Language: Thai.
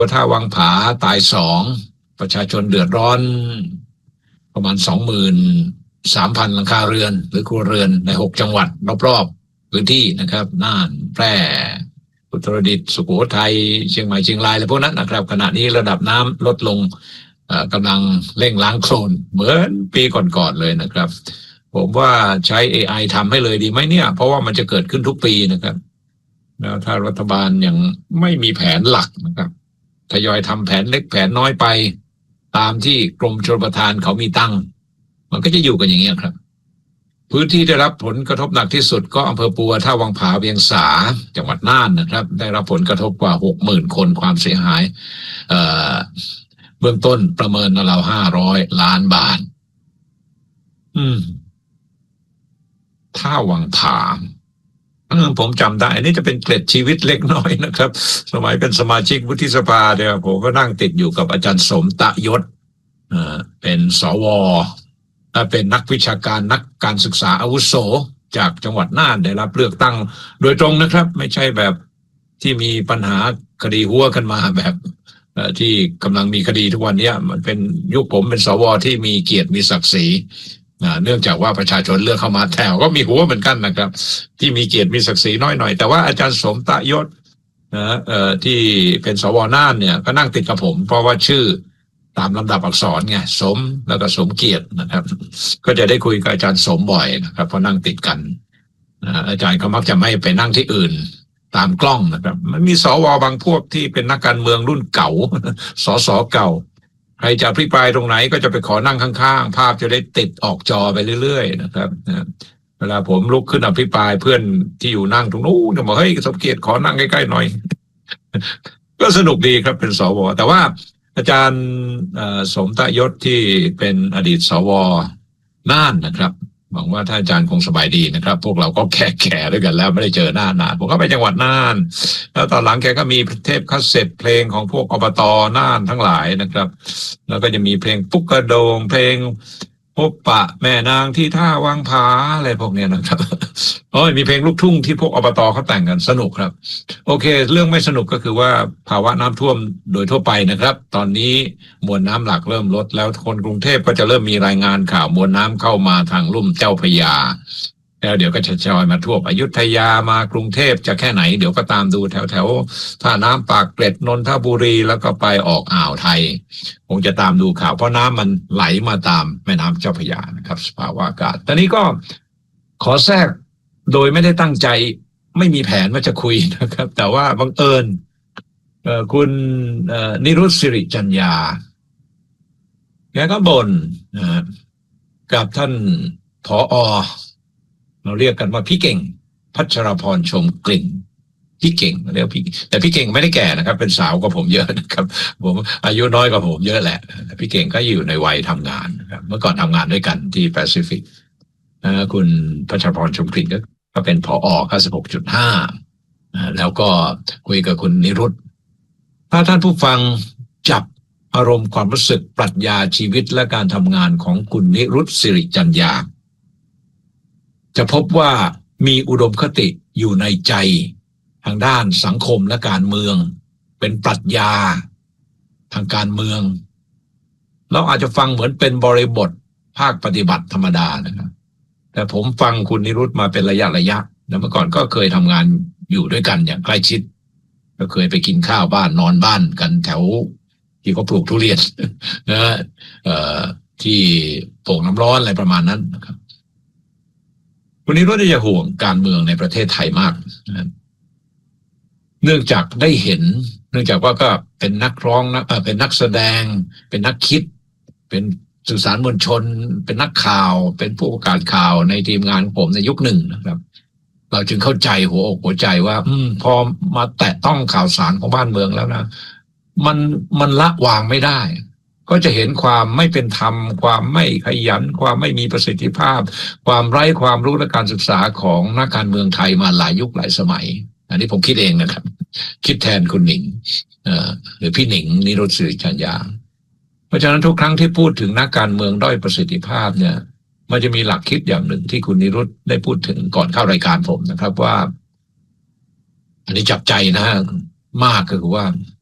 ถ้าวังผาตาย2ประชาชนเดือดร้อนประมาณ23,000หลังคาเรือนหรือครัวเรือนใน6 จังหวัดรอบๆพื้นที่นะครับน่านแพร่อุตรดิตถ์สุโขทัยเชียงใหม่เชียงรายอะไรพวกนั้นนะครับขณะนี้ระดับน้ำลดลงกำลังเร่งล้างโคลนเหมือนปีก่อนๆเลยนะครับผมว่าใช้ AI ทำให้เลยดีไหมเนี่ยเพราะว่ามันจะเกิดขึ้นทุกปีนะครับแล้วถ้ารัฐบาลยังไม่มีแผนหลักนะครับทยอยทำแผนเล็กแผนน้อยไปตามที่กรมชลประทานเขามีตั้งมันก็จะอยู่กันอย่างเงี้ยครับพื้นที่ได้รับผลกระทบหนักที่สุดก็อำเภอปัวท่าวังผาเวียงสาจังหวัดน่านนะครับได้รับผลกระทบกว่า60,000 คนความเสียหายเบื้องต้นประเมินเรา500 ล้านบาทท่าวังผาผมจำได้อันนี้จะเป็นเกร็ดชีวิตเล็กน้อยนะครับสมัยเป็นสมาชิกวุฒิสภาเนี่ยผมก็นั่งติดอยู่กับอาจารย์สมตะยศเป็นสวเป็นนักวิชาการนักการศึกษาอาวุโสจากจังหวัดน่านได้รับเลือกตั้งโดยตรงนะครับไม่ใช่แบบที่มีปัญหาคดีหัวกันมาแบบที่กำลังมีคดีทุกวันนี้มันเป็นยุคผมเป็นสวที่มีเกียรติมีศักดิ์ศรีเนื่องจากว่าประชาชนเลือกเข้ามาแถวก็มีหัวเหมือนกันนะครับที่มีเกียรติมีศักดิ์ศรีน้อยหน่อยแต่ว่าอาจารย์สมตะยศที่เป็นสวน่านเนี่ยก็นั่งติดกับผมเพราะว่าชื่อตามลำดับอักษรไงสมแล้วก็สมเกียรตินะครับก็จะได้คุยกับอาจารย์สมบ่อยนะครับเพราะนั่งติดกันอาจารย์ก็มักจะไม่ไปนั่งที่อื่นตามกล้องนะครับมันมีสวบางพวกที่เป็นนักการเมืองรุ่นเก่าสสเก่าใครจะอภิปรายตรงไหนก็จะไปขอนั่งข้างๆภาพจะได้ติดออกจอไปเรื่อยๆนะครับเวลาผมลุกขึ้นอภิปรายเพื่อนที่อยู่นั่งตรงนู้นจะบอกเฮ้ยสมเกียรติขอนั่งใกล้ๆหน่อยก็สนุกดีครับเป็นสวแต่ว่าอาจารย์สมตะยศที่เป็นอดีตสวน่านนะครับหวังว่าท่านอาจารย์คงสบายดีนะครับพวกเราก็แก่ๆด้วยกันแล้วไม่ได้เจอหน้านานผมก็ไปจังหวัดน่านแล้วตอนหลังแกก็มีเทปคาสเซ็ตเพลงของพวกอบต.น่านทั้งหลายนะครับแล้วก็จะมีเพลงปุ๊กกระโดงเพลงพบปะแม่นางที่ท่าวังผาอะไรพวกเนี้ยนะครับมีเพลงลูกทุ่งที่พวกอบต.เขาแต่งกันสนุกครับโอเคเรื่องไม่สนุกก็คือว่าภาวะน้ำท่วมโดยทั่วไปนะครับตอนนี้มวลน้ำหลากเริ่มลดแล้วคนกรุงเทพก็จะเริ่มมีรายงานข่าวมวลน้ำเข้ามาทางลุ่มเจ้าพระยาแล้วเดี๋ยวก็จะชอยมาท่วมอยุธยามากรุงเทพจะแค่ไหนเดี๋ยวก็ตามดูแถวท่าน้ำปากเกร็ดนนทบุรีแล้วก็ไปออกอ่าวไทยคงจะตามดูข่าวเพราะน้ำมันไหลมาตามแม่น้ำเจ้าพระยานะครับสภาวะอากาศตอนนี้ก็ขอแทรกโดยไม่ได้ตั้งใจไม่มีแผนว่าจะคุยนะครับแต่ว่าบังเอิญคุณนิรุตสิริจัญญาแกก็บ่นกับท่านผอ.เราเรียกกันว่าพี่เก่งพัชรพรชมกลิ่นพี่เก่งเรียกพี่แต่พี่เก่งไม่ได้แก่นะครับเป็นสาวกว่าผมเยอะนะครับผมอายุน้อยกว่าผมเยอะแหละพี่เก่งก็อยู่ในวัยทำงานนะครับเมื่อก่อนทำงานด้วยกันที่แปซิฟิกคุณพัชรพรชมกลิ่นก็เป็นผอ. 96.5แล้วก็คุยกับคุณนิรุตถ้าท่านผู้ฟังจับอารมณ์ความรู้สึกปรัชญาชีวิตและการทำงานของคุณนิรุตสิริจัญญาจะพบว่ามีอุดมคติอยู่ในใจทางด้านสังคมและการเมืองเป็นปรัชญาทางการเมืองเราอาจจะฟังเหมือนเป็นบริบทภาคปฏิบัติธรรมดานะครับแต่ผมฟังคุณนิรุตมาเป็นระยะแล้วเมื่อก่อนก็เคยทำงานอยู่ด้วยกันอย่างใกล้ชิดก็เคยไปกินข้าวบ้านนอนบ้านกันแถวที่เขาปลูกทุเรียนนะที่โป่งน้ำร้อนอะไรประมาณนั้นนะครับวันนี้เราจะห่วงการเมืองในประเทศไทยมากนะเนื่องจากได้เห็นเนื่องจากว่าก็เป็นนักร้องเป็นนักแสดงเป็นนักคิดเป็นสื่อสารมวลชนเป็นนักข่าวเป็นผู้ประกาศข่าวในทีมงานผมในยุคหนึ่งนะครับเราจึงเข้าใจหัวอกหัวใจว่าพอมาแตะต้องข่าวสารของบ้านเมืองแล้วนะมันละวางไม่ได้ก็จะเห็นความไม่เป็นธรรมความไม่ขยันความไม่มีประสิทธิภาพความไร้ความรู้และการศึกษาของนักการเมืองไทยมาหลายยุคหลายสมัยอันนี้ผมคิดเองนะครับคิดแทนคุณหนิงหรือพี่หนิงนิรุตสิริจัญญาเพราะฉะนั้นทุกครั้งที่พูดถึงนักการเมืองด้อยประสิทธิภาพเนี่ยมันจะมีหลักคิดอย่างหนึ่งที่คุณนิรุตได้พูดถึงก่อนเข้ารายการผมนะครับว่าอันนี้จับใจนะมากก็คือว่า